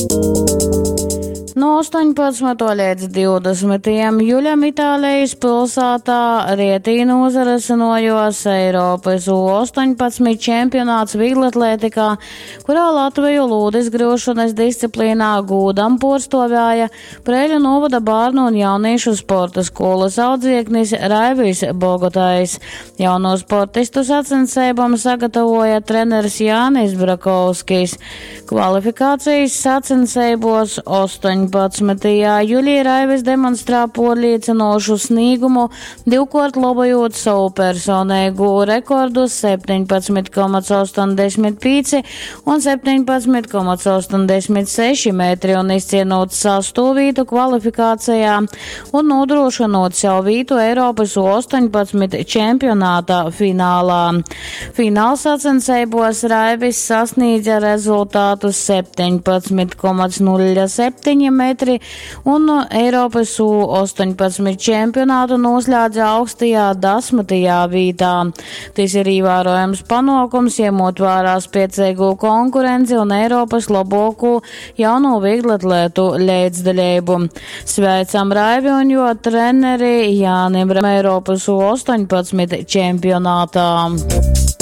No 18. līdz 20. jūļam Itālijas pilsētā Rietī nozaresinojos Eiropas U18 čempionāts vieglatlētikā, kurā Latviju lūdes grūšanas disciplīnā gūdam porstovēja Preļu novada bērnu un jauniešu sporta skolas audzieknis Raivis Bogotais. Jauno sportistu sacensībām sagatavoja treneris Jānis Brakovskis. Kvalifikācijas sacensībos 18. jūlijā Raivis demonstrē porliecinošu sniegumu, divkort lobojot savu personīgu rekordu 17,85 un 17,86 metri un izcienot sastāvvītu kvalifikācijā un nodrošinot savu vītu Eiropas U18 čempionātā finālā. Fināla sacensībos Raivis sasniedza rezultātus 17,07 metri un Eiropas U18 čempionātu noslēdza augstajā 10. vītā. Tas ir ievērojams panākums, ņemot vērā spēcīgu konkurenci un Eiropas labāko jauno vieglatlētu līdzdalību. Sveicam Raivi un jo treneri Jānim Eiropas U18 čempionātā.